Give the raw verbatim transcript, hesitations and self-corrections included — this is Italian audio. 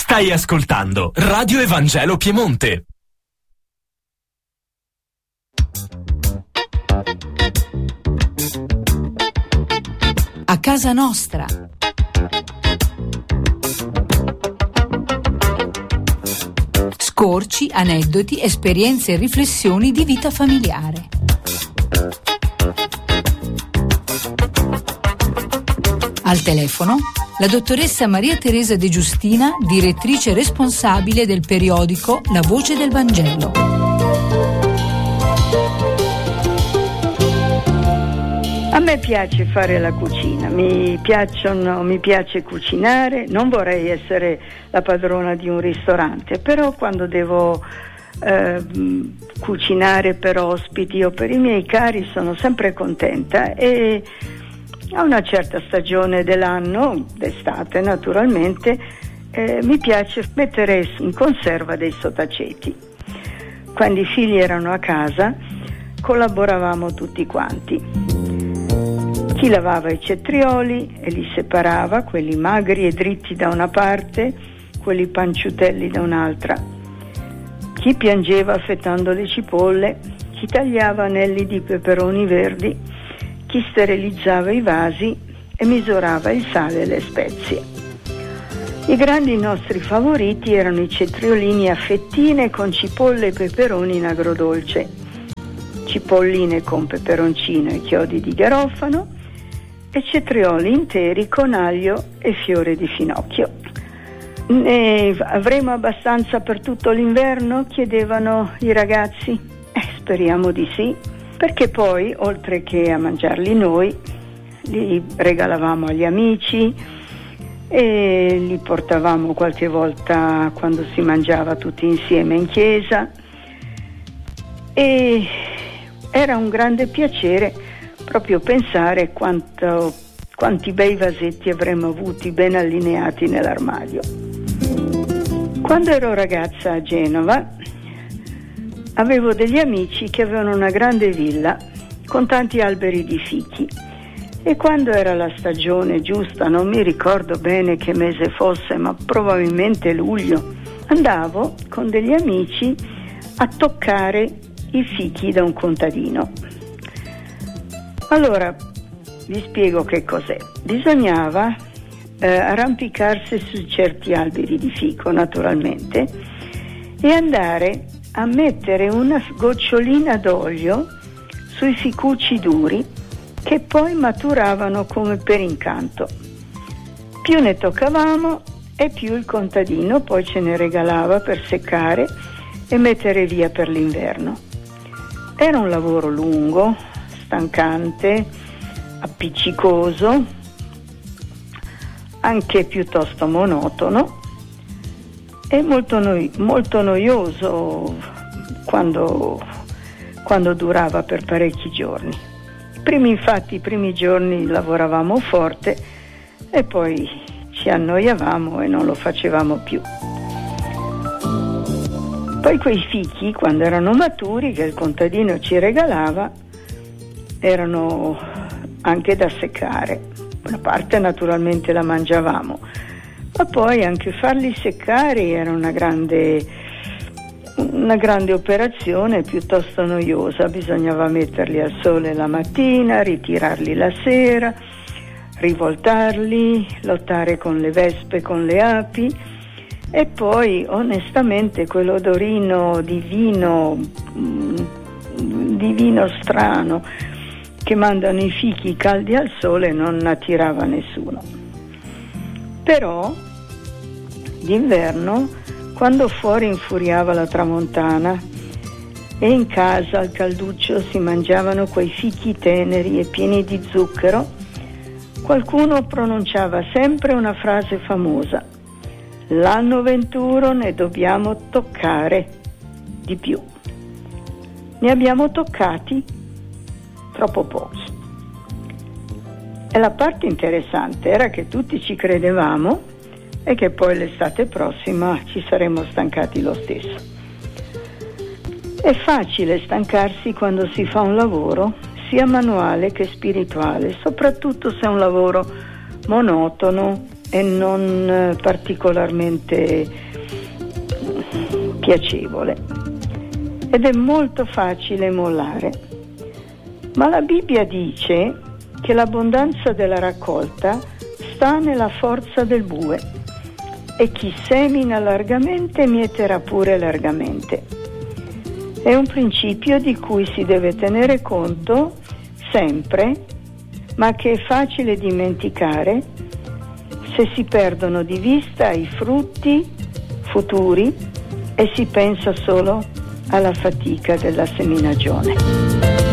Stai ascoltando Radio Evangelo Piemonte. A casa nostra. Scorci, aneddoti, esperienze e riflessioni di vita familiare. Al telefono la dottoressa Maria Teresa De Giustina, direttrice responsabile del periodico La Voce del Vangelo. A me piace fare la cucina, mi piacciono, mi piace cucinare, non vorrei essere la padrona di un ristorante, però quando devo eh, cucinare per ospiti o per i miei cari sono sempre contenta, e a una certa stagione dell'anno, d'estate naturalmente, eh, mi piace mettere in conserva dei sottaceti. Quando i figli erano a casa collaboravamo tutti quanti. Chi lavava i cetrioli e li separava, quelli magri e dritti da una parte, quelli panciutelli da un'altra. Chi piangeva affettando le cipolle, chi tagliava anelli di peperoni verdi, chi sterilizzava i vasi e misurava il sale e le spezie. I grandi nostri favoriti erano i cetriolini a fettine con cipolle e peperoni in agrodolce, cipolline con peperoncino e chiodi di garofano e cetrioli interi con aglio e fiore di finocchio. Ne avremo abbastanza per tutto l'inverno? Chiedevano i ragazzi. Eh, speriamo di sì, perché poi, oltre che a mangiarli noi, li regalavamo agli amici e li portavamo qualche volta quando si mangiava tutti insieme in chiesa, e era un grande piacere proprio pensare quanto, quanti bei vasetti avremmo avuti ben allineati nell'armadio. Quando ero ragazza a Genova avevo degli amici che avevano una grande villa con tanti alberi di fichi, e quando era la stagione giusta, non mi ricordo bene che mese fosse, ma probabilmente luglio, andavo con degli amici a toccare i fichi da un contadino. Allora vi spiego che cos'è. Bisognava eh, arrampicarsi su certi alberi di fico, naturalmente, e andare a mettere una gocciolina d'olio sui ficucci duri, che poi maturavano come per incanto. Più ne toccavamo e più il contadino poi ce ne regalava per seccare e mettere via per l'inverno. Era un lavoro lungo, stancante, appiccicoso, anche piuttosto monotono e molto, noi- molto noioso quando, quando durava per parecchi giorni. I primi, infatti, i primi giorni lavoravamo forte e poi ci annoiavamo e non lo facevamo più. Poi quei fichi, quando erano maturi, che il contadino ci regalava, erano anche da seccare. Una parte naturalmente la mangiavamo, ma poi anche farli seccare era una grande, una grande operazione, piuttosto noiosa. Bisognava metterli al sole la mattina, ritirarli la sera, rivoltarli, lottare con le vespe, con le api, e poi onestamente quell'odorino di vino, di vino strano che mandano i fichi caldi al sole non attirava nessuno. Però d'inverno, quando fuori infuriava la tramontana e in casa al calduccio si mangiavano quei fichi teneri e pieni di zucchero, qualcuno pronunciava sempre una frase famosa: l'anno venturo ne dobbiamo toccare di più. Ne abbiamo toccati troppo pochi. E la parte interessante era che tutti ci credevamo e che poi l'estate prossima ci saremmo stancati lo stesso. È facile stancarsi quando si fa un lavoro sia manuale che spirituale, soprattutto se è un lavoro monotono, e non particolarmente piacevole ed è molto facile mollare. Ma la Bibbia dice che l'abbondanza della raccolta sta nella forza del bue e chi semina largamente mieterà pure largamente. È un principio di cui si deve tenere conto sempre, ma che è facile dimenticare se si perdono di vista i frutti futuri e si pensa solo alla fatica della seminagione.